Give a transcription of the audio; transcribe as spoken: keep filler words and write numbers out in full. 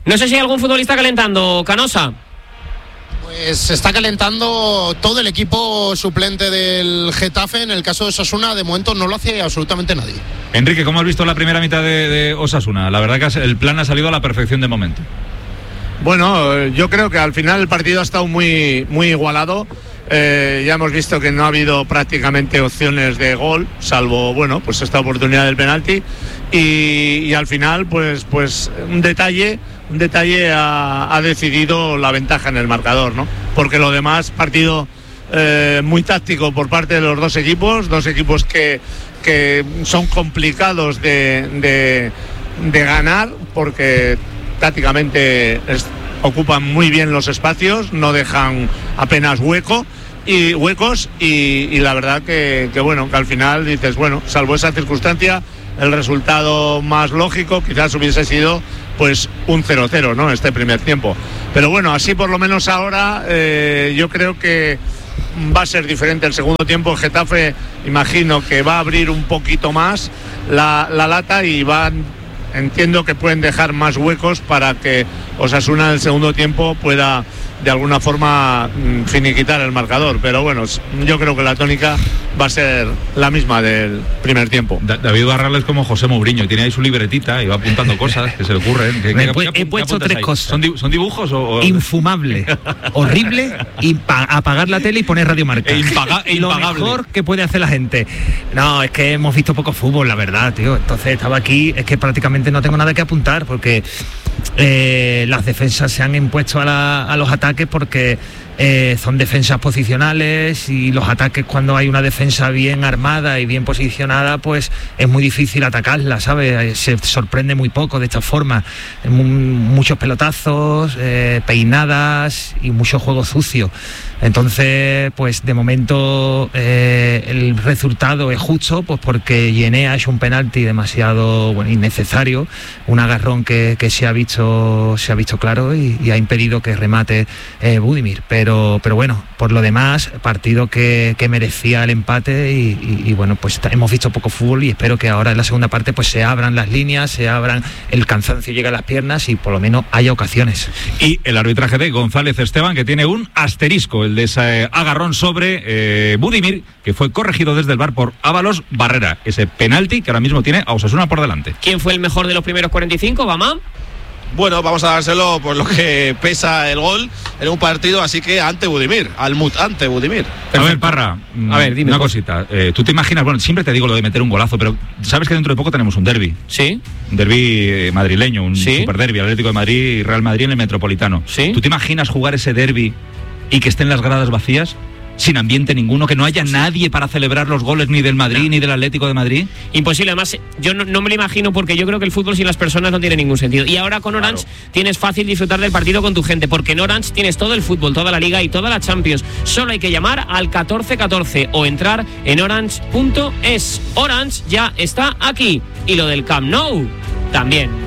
No sé si hay algún futbolista calentando, Canosa. Pues se está calentando todo el equipo suplente del Getafe. En el caso de Osasuna, de momento no lo hace absolutamente nadie. Enrique, ¿cómo has visto la primera mitad de, de Osasuna? La verdad que el plan ha salido a la perfección de momento. Bueno, yo creo que al final el partido ha estado muy, muy igualado. Eh, ya hemos visto que no ha habido prácticamente opciones de gol, salvo, bueno, pues esta oportunidad del penalti. Y, y al final, pues, pues un detalle, un detalle ha, ha decidido la ventaja en el marcador, ¿no? Porque lo demás, partido eh, muy táctico por parte de los dos equipos, dos equipos que, que son complicados de, de, de ganar, porque tácticamente es, ocupan muy bien los espacios, no dejan apenas hueco y huecos y, y la verdad que, que bueno, que al final dices, bueno, salvo esa circunstancia, el resultado más lógico quizás hubiese sido pues un cero cero, ¿no? Este primer tiempo. Pero bueno, así por lo menos ahora eh, yo creo que va a ser diferente el segundo tiempo. El Getafe imagino que va a abrir un poquito más la, la lata y van, entiendo que pueden dejar más huecos para que Osasuna en el segundo tiempo pueda de alguna forma finiquitar el marcador, pero bueno, yo creo que la tónica va a ser la misma del primer tiempo. Da- David Barral es como José Mourinho, tiene ahí su libretita y va apuntando cosas que se le ocurren. ¿Qué, Me qué, pu- qué, he puesto qué tres ahí? cosas. ¿Son, di- ¿Son dibujos o...? o... Infumable, horrible, impa- apagar la tele y poner Radio Marca. E impaga- e Lo impagable. mejor que puede hacer la gente. No, es que hemos visto poco fútbol, la verdad, tío. Entonces estaba aquí, es que prácticamente no tengo nada que apuntar porque eh, las defensas se han impuesto a, la, a los ataques porque eh, son defensas posicionales y los ataques, cuando hay una defensa bien armada y bien posicionada, pues es muy difícil atacarla, ¿sabes? Se sorprende muy poco de esta forma. Mu- muchos pelotazos, eh, peinadas y mucho juego sucio. Entonces, pues de momento eh, el resultado es justo, pues porque Yené ha hecho un penalti demasiado, bueno, innecesario, un agarrón que, que se ha visto se ha visto claro y, y ha impedido que remate eh, Budimir. Pero, pero bueno, por lo demás, partido que, que merecía el empate y, y, y bueno, pues hemos visto poco fútbol y espero que ahora en la segunda parte pues se abran las líneas, se abran, el cansancio llegue a las piernas y por lo menos haya ocasiones. Y el arbitraje de González Esteban, que tiene un asterisco, el de ese agarrón sobre eh, Budimir, que fue corregido desde el V A R por Ábalos Barrera. Ese penalti que ahora mismo tiene a Osasuna por delante. ¿Quién fue el mejor de los primeros cuarenta y cinco, Bamá? Bueno, vamos a dárselo por lo que pesa el gol en un partido, así que ante Budimir, al mut ante Budimir. A ver, Parra, A ver, dime, una pues. cosita. Eh, Tú te imaginas, bueno, siempre te digo lo de meter un golazo, pero sabes que dentro de poco tenemos un derbi. Sí. Un derbi eh, madrileño, un Sí. super derbi, Atlético de Madrid y Real Madrid en el Metropolitano. Sí. ¿Tú te imaginas jugar ese derbi y que estén las gradas vacías? Sin ambiente ninguno, que no haya nadie para celebrar los goles ni del Madrid ni del Atlético de Madrid. Imposible, además yo no, no me lo imagino porque yo creo que el fútbol sin las personas no tiene ningún sentido. Y ahora con Orange Claro. tienes fácil disfrutar del partido con tu gente, porque en Orange tienes todo el fútbol, toda la liga y toda la Champions. Solo hay que llamar al catorce catorce o entrar en orange punto es. Orange ya está aquí y lo del Camp Nou también.